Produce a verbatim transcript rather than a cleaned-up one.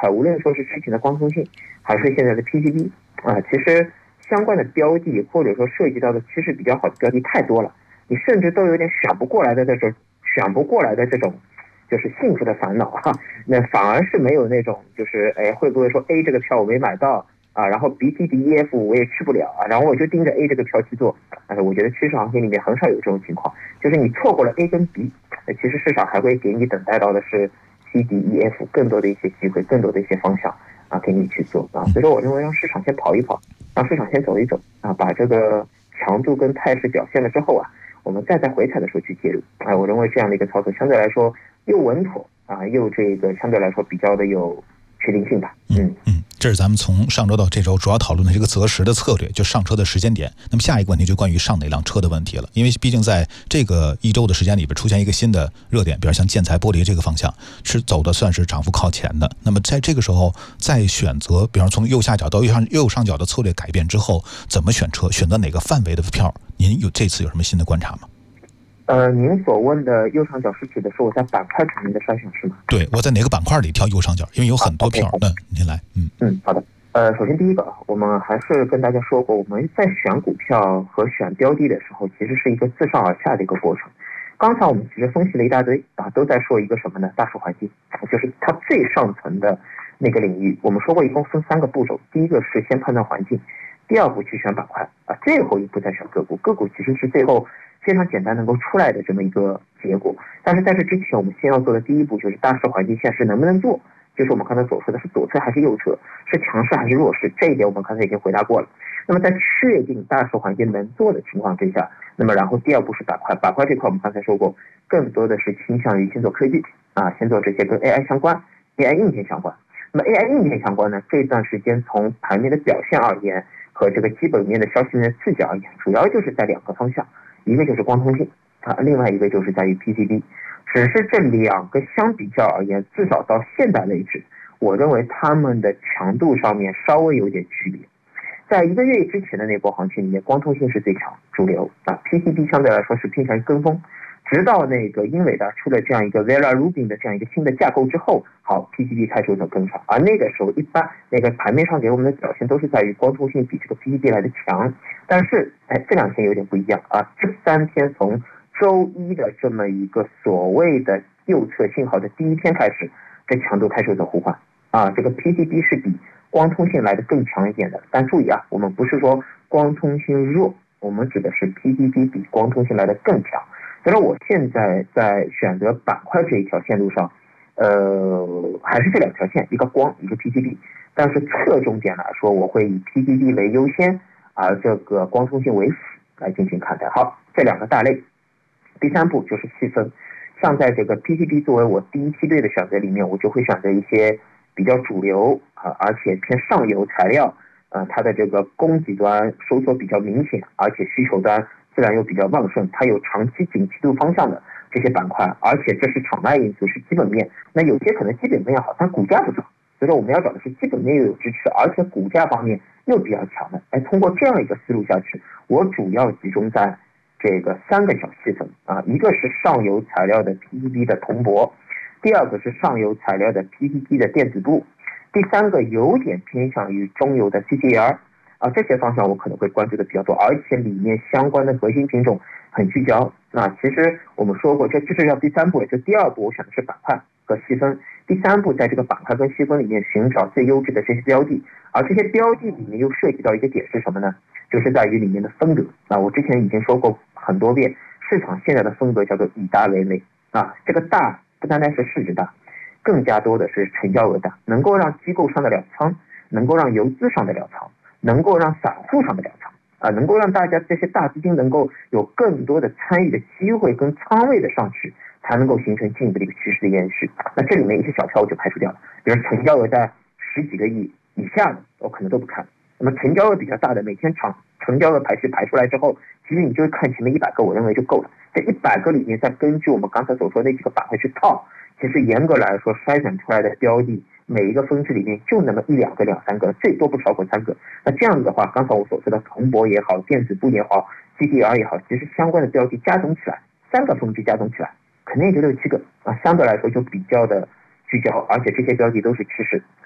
块，无论说是之前的光通信，还是现在的 P C B 啊，其实相关的标的或者说涉及到的趋势比较好的标的太多了，你甚至都有点选不过来的这种选不过来的这种就是幸福的烦恼哈、啊。那反而是没有那种就是哎会不会说 A 这个票我没买到啊，然后 B C D E F 我也去不了啊，然后我就盯着 A 这个票去做。但是我觉得趋势行情里面很少有这种情况，就是你错过了 A 跟 B， 其实市场还会给你等待到的是 C D E F 更多的一些机会，更多的一些方向啊，给你去做啊。所以说我认为让市场先跑一跑，让市场先走一走啊，把这个强度跟态势表现了之后啊，我们再在回踩的时候去介入啊。我认为这样的一个操作相对来说又稳妥啊，又这个相对来说比较的有确定性吧。嗯嗯，这是咱们从上周到这周主要讨论的这个择时的策略，就上车的时间点。那么下一个问题就关于上哪辆车的问题了，因为毕竟在这个一周的时间里边出现一个新的热点，比如像建材玻璃这个方向是走的算是涨幅靠前的。那么在这个时候再选择，比方从右下角到右上右上角的策略改变之后，怎么选车，选择哪个范围的票，您有这次有什么新的观察吗？ 呃，您所问的右上角是指的是我在板块层面的筛选是吗？ 对，我在哪个板块里挑右上角，因为有很多票。 啊、 嗯，您来。嗯嗯，好的。呃，首先第一个，我们还是跟大家说过，我们在选股票和选标的的时候，其实是一个自上而下的一个过程。刚才我们其实分析了一大堆啊，都在说一个什么呢？大势环境，就是它最上层的那个领域。我们说过一共分三个步骤，第一个是先判断环境，第二步去选板块啊，最后一步再选个股。个股其实是最后非常简单能够出来的这么一个结果。但是在这之前，我们先要做的第一步就是大势环境现实能不能做，就是我们刚才所说的是左侧还是右侧，是强势还是弱势，这一点我们刚才已经回答过了。那么在确定大势环境能做的情况之下，那么然后第二步是板块，板块这块我们刚才说过，更多的是倾向于先做科技啊，先做这些跟 A I 相关 A I 硬件相关。那么 A I 硬件相关呢，这段时间从盘面的表现而言和这个基本面的消息面的刺激而言，主要就是在两个方向，一个就是光通信啊，另外一个就是在于 P C B。 只是这两个相比较而言，至少到现在为止，我认为他们的强度上面稍微有点区别。在一个月之前的那波行情里面，光通信是最强主流啊 ，P C B 相对来说是偏向于跟风。直到那个英伟达出了这样一个 Vera Rubin 的这样一个新的架构之后，好 P C B 开始走跟上，而那个时候一般那个盘面上给我们的表现都是在于光通信比这个 P C B 来的强。但是哎，这两天有点不一样啊，这三天从周一的这么一个所谓的右侧信号的第一天开始，这强度开始走互换啊，这个 P C B 是比光通信来的更强一点的。但注意啊，我们不是说光通信弱，我们指的是 P C B 比光通信来的更强。所以说我现在在选择板块这一条线路上，呃，还是这两条线，一个光，一个 P C B， 但是侧重点来说，我会以 P C B 为优先，而这个光通信为辅来进行看待。好，这两个大类。第三步就是细分，像在这个 P C B 作为我第一梯队的选择里面，我就会选择一些比较主流啊，而且偏上游材料，呃，它的这个供给端收缩比较明显，而且需求端自然又比较旺盛，它有长期景气度方向的这些板块，而且这是场外因素，是基本面。那有些可能基本面好，但股价不涨，所以说我们要找的是基本面又有支持，而且股价方面又比较强的。哎，通过这样一个思路下去，我主要集中在这个三个小细分啊，一个是上游材料的 P C B 的铜箔，第二个是上游材料的 P C B 的电子镀，第三个有点偏向于中游的 C C L 啊，这些方向我可能会关注的比较多，而且里面相关的核心品种很聚焦。那其实我们说过，这这是要第三步，也就第二步我选的是板块和细分，第三步在这个板块跟细分里面寻找最优质的这些标的，而这些标的里面又涉及到一个点是什么呢？就是在于里面的风格啊，我之前已经说过很多遍，市场现在的风格叫做以大为美啊，这个大不单单是市值大，更加多的是成交额大，能够让机构上得了仓，能够让游资上得了仓，能够让散户上得了仓啊，能够让大家这些大资金能够有更多的参与的机会跟仓位的上去，才能够形成进一步的一个趋势的延续。那这里面一些小票我就排除掉了，比如成交额在十几个亿以下的，我可能都不看。那么成交额比较大的，每天场成交额排序排出来之后，其实你就看前面一百个，我认为就够了。这一百个里面，再根据我们刚才所说的那几个板块去套，其实严格来说，筛选出来的标的，每一个分支里面就那么一两个、两三个，最多不超过三个。那这样子的话，刚才我所说的铜箔也好，电子镀也好 ，C D R 也好，其实相关的标的加总起来，三个分支加总起来，肯定也就六七个啊，相对来说就比较的聚焦，而且这些标的都是趋势。